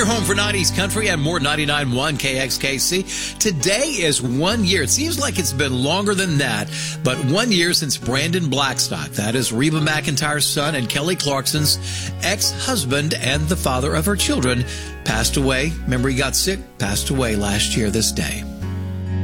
your home for 90s country and more 99.1 KXKC. Today is 1 year. It seems like it's been longer than that, but 1 year since Brandon Blackstock, that is Reba McEntire's son and Kelly Clarkson's ex-husband and the father of her children, passed away. Remember, he got sick, passed away last year this day.